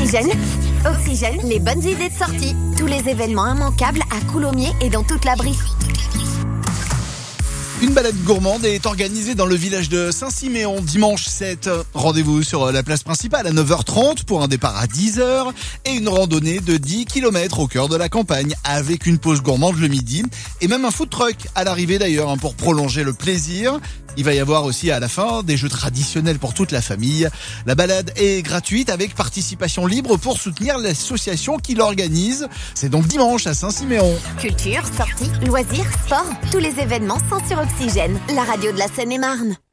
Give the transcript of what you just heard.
Oxygène. Oxygène, les bonnes idées de sortie. Tous les événements immanquables à Coulommiers et dans toute la Brie. Une balade gourmande est organisée dans le village de Saint-Siméon dimanche 7. Rendez-vous sur la place principale à 9h30 pour un départ à 10h et une randonnée de 10 km au cœur de la campagne avec une pause gourmande le midi et même un food truck à l'arrivée d'ailleurs pour prolonger le plaisir. Il va y avoir aussi à la fin des jeux traditionnels pour toute la famille. La balade est gratuite avec participation libre pour soutenir l'association qui l'organise. C'est donc dimanche à Saint-Siméon. Culture, sorties, loisirs, sport, tous les événements sont sur Oxygène, la radio de la Seine-et-Marne.